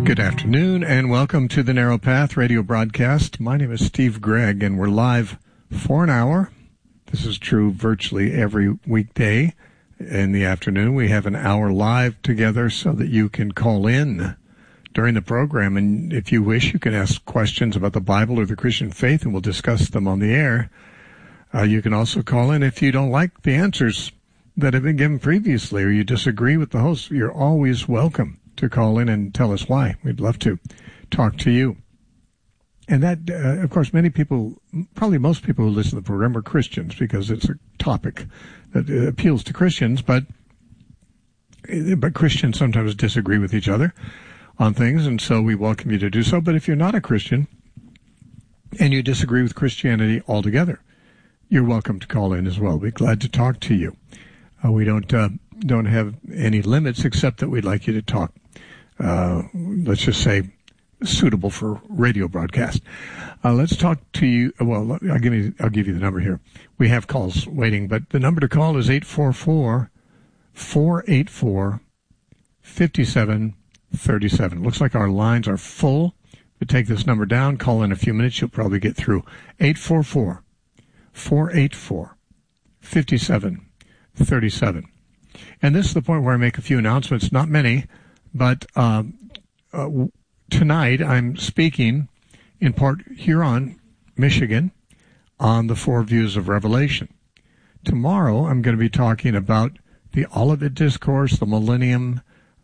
Good afternoon, and welcome to the Narrow Path radio broadcast. My name is Steve Gregg, and we're live for an hour. This is true virtually every weekday in the afternoon. We have an hour live together so that you can call in during the program, and if you wish, you can ask questions about the Bible or the Christian faith, and we'll discuss them on the air. You can also call in if you don't like the answers that have been given previously, or you disagree with the host. You're always welcome to call in and tell us why. We'd love to talk to you. And that, of course, many people, probably most people who listen to the program are Christians, because it's a topic that appeals to Christians, but Christians sometimes disagree with each other on things, and so we welcome you to do so. But if you're not a Christian and you disagree with Christianity altogether, you're welcome to call in as well. We'd be glad to talk to you. We don't have any limits, except that we'd like you to talk, let's just say, suitable for radio broadcast. Let's talk to you. Well, I'll give you the number here. We have calls waiting, but the number to call is 844-484-5737. Looks like our lines are full. But take this number down. Call in a few minutes. You'll probably get through. 844-484-5737. And this is the point where I make a few announcements, not many, but tonight I'm speaking in Port Huron, Michigan, on the Four Views of Revelation. Tomorrow I'm going to be talking about the Olivet Discourse, the Millennium,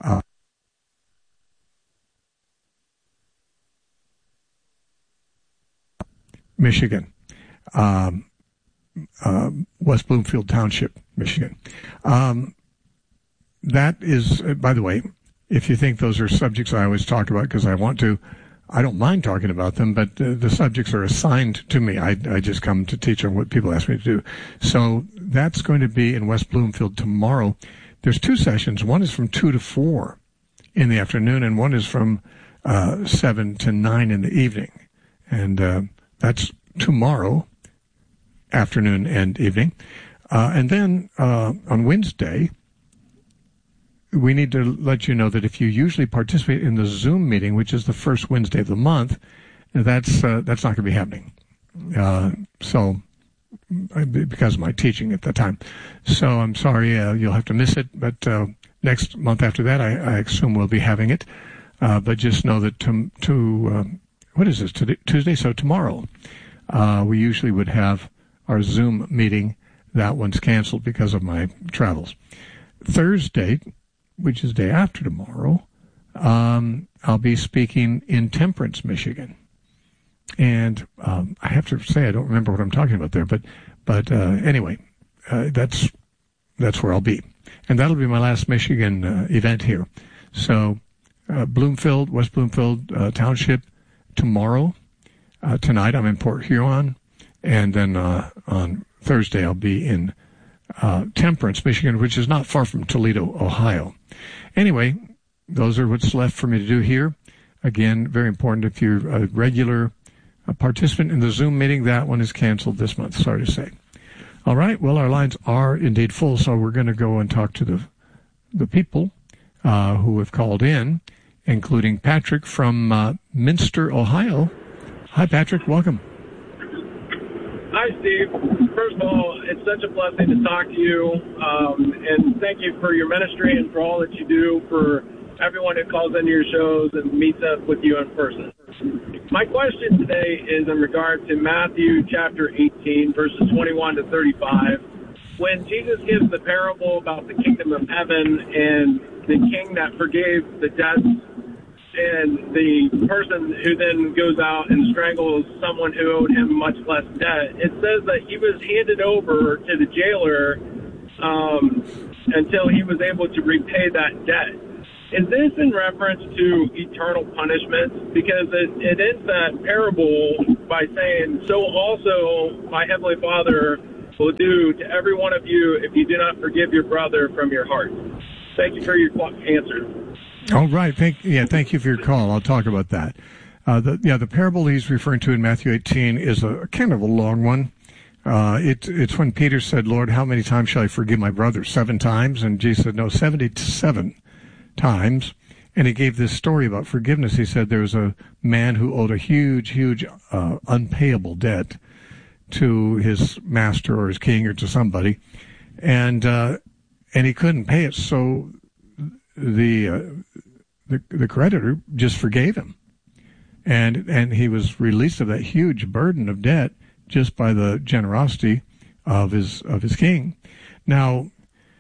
Michigan, West Bloomfield Township, Michigan. That is, by the way, if you think those are subjects I always talk about because I want to, I don't mind talking about them, but the subjects are assigned to me. I just come to teach on what people ask me to do. So that's going to be in West Bloomfield tomorrow. There's two sessions. One is from 2 to 4 in the afternoon, and one is from 7 to 9 in the evening. And that's tomorrow afternoon and evening. And then on Wednesday, we need to let you know that if you usually participate in the Zoom meeting, which is the first Wednesday of the month, that's not going to be happening. So because of my teaching at the time. So I'm sorry, you'll have to miss it. But next month after that, I assume we'll be having it. But just know that what is this, today? Tuesday? So tomorrow, we usually would have our Zoom meeting. That one's canceled because of my travels. Thursday, which is day after tomorrow, I'll be speaking in Temperance, Michigan. And I have to say I don't remember what I'm talking about there, but anyway, that's where I'll be. And that'll be my last Michigan event here. So Bloomfield, West Bloomfield Township tomorrow. Tonight I'm in Port Huron, and then on Thursday I'll be in Temperance, Michigan, which is not far from Toledo, Ohio. Anyway, those are what's left for me to do here. Again, very important if you're a regular participant in the Zoom meeting, that one is canceled this month, sorry to say. All right, well, our lines are indeed full, so we're going to go and talk to the people who have called in, including Patrick from Minster, Ohio. Hi, Patrick. Welcome. Hi, Steve. First of all, it's such a blessing to talk to you, and thank you for your ministry and for all that you do for everyone who calls into your shows and meets up with you in person. My question today is in regard to Matthew chapter 18, verses 21 to 35. When Jesus gives the parable about the kingdom of heaven and the king that forgave the debts and the person who then goes out and strangles someone who owed him much less debt, it says that he was handed over to the jailer until he was able to repay that debt. Is this in reference to eternal punishment? Because it ends that parable by saying, so also my heavenly Father will do to every one of you if you do not forgive your brother from your heart. Thank you for your answer. All right. Thank you for your call. I'll talk about that. The parable he's referring to in Matthew 18 is a kind of a long one. It's when Peter said, Lord, how many times shall I forgive my brother? 7 times? And Jesus said, no, 77 times. And he gave this story about forgiveness. He said there was a man who owed a huge, unpayable debt to his master or his king or to somebody, and he couldn't pay it. So the creditor just forgave him, and he was released of that huge burden of debt just by the generosity of his king. Now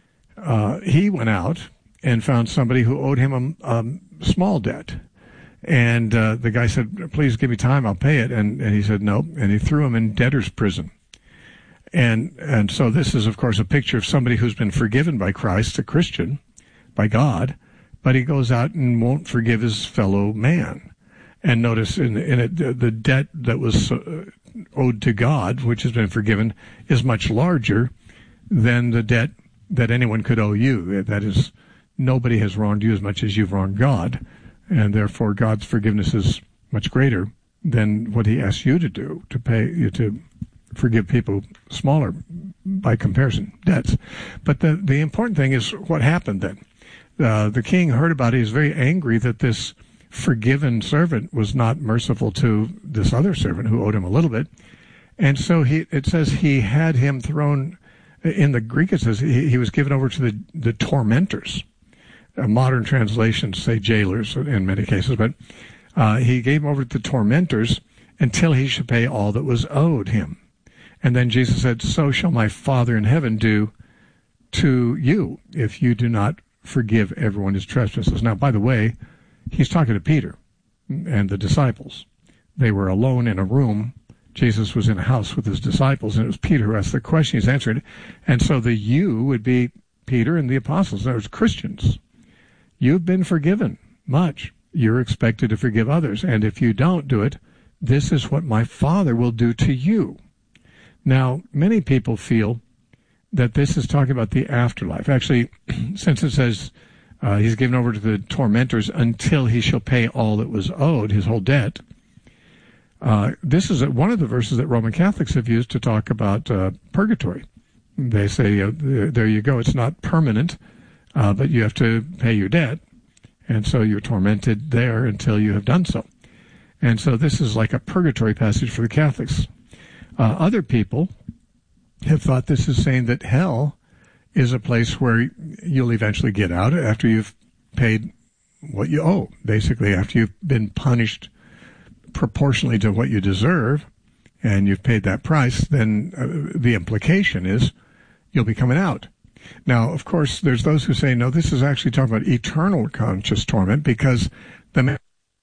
he went out and found somebody who owed him a small debt. And the guy said, please give me time, I'll pay it. And he said, no. And he threw him in debtor's prison. And so this is, of course, a picture of somebody who's been forgiven by Christ, a Christian, by God, but he goes out and won't forgive his fellow man. And notice in it, the debt that was owed to God, which has been forgiven, is much larger than the debt that anyone could owe you. That is, nobody has wronged you as much as you've wronged God, and therefore God's forgiveness is much greater than what he asks you to do, to forgive people smaller, by comparison, debts. But the important thing is what happened then. The king heard about it. He was very angry that this forgiven servant was not merciful to this other servant who owed him a little bit. And so it says he had him thrown, in the Greek it says he was given over to the tormentors. Modern translations say jailers in many cases, but he gave him over to the tormentors until he should pay all that was owed him. And then Jesus said, so shall my Father in heaven do to you if you do not forgive everyone his trespasses. Now, by the way, he's talking to Peter and the disciples. They were alone in a room. Jesus was in a house with his disciples, and it was Peter who asked the question. He's answering it. And so the you would be Peter and the apostles. That was Christians. You've been forgiven much. You're expected to forgive others. And if you don't do it, this is what my Father will do to you. Now, many people feel that this is talking about the afterlife. Actually, since it says he's given over to the tormentors until he shall pay all that was owed, his whole debt, this is one of the verses that Roman Catholics have used to talk about purgatory. They say, there you go, it's not permanent, but you have to pay your debt, and so you're tormented there until you have done so. And so this is like a purgatory passage for the Catholics. Other people have thought this is saying that hell is a place where you'll eventually get out after you've paid what you owe. Basically, after you've been punished proportionally to what you deserve and you've paid that price, then the implication is you'll be coming out. Now, of course, there's those who say, no, this is actually talking about eternal conscious torment because the man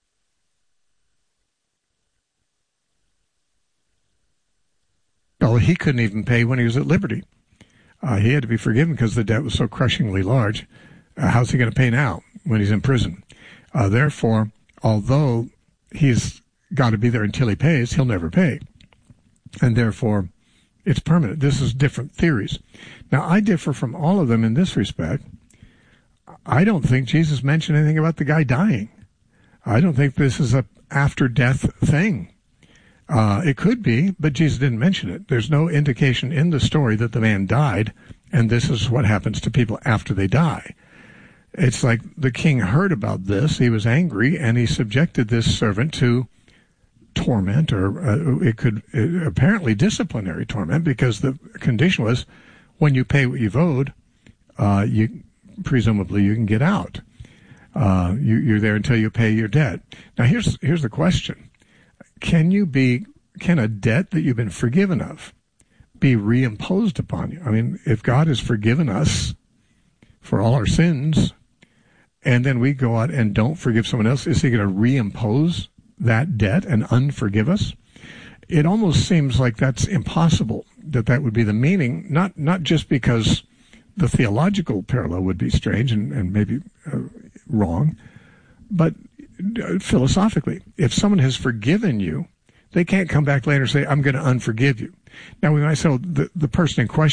he couldn't even pay when he was at liberty. He had to be forgiven because the debt was so crushingly large. How's he going to pay now when he's in prison? Therefore, although he's got to be there until he pays, he'll never pay. And therefore, it's permanent. This is different theories. Now, I differ from all of them in this respect. I don't think Jesus mentioned anything about the guy dying. I don't think this is a after-death thing. It could be, but Jesus didn't mention it. There's no indication in the story that the man died, and this is what happens to people after they die. It's like the king heard about this, he was angry, and he subjected this servant to torment, or it could apparently disciplinary torment, because the condition was when you pay what you've owed, presumably you can get out. You're there until you pay your debt. Now here's the question. Can a debt that you've been forgiven of be reimposed upon you? I mean, if God has forgiven us for all our sins, and then we go out and don't forgive someone else, is he going to reimpose that debt and unforgive us? It almost seems like that's impossible, that would be the meaning, not just because the theological parallel would be strange and maybe wrong, but philosophically, if someone has forgiven you, they can't come back later and say, I'm going to unforgive you. Now, we might say, the person in question